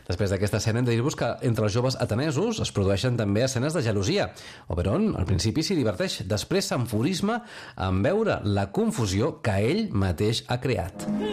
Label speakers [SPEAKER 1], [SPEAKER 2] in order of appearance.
[SPEAKER 1] Després d'aquesta escena hem de dir-vos que entre els joves atenesos es produeixen també escenes de gelosia. Oberon al principi s'hi diverteix, després s'enfurisma en veure la confusió que ell mateix ha creat.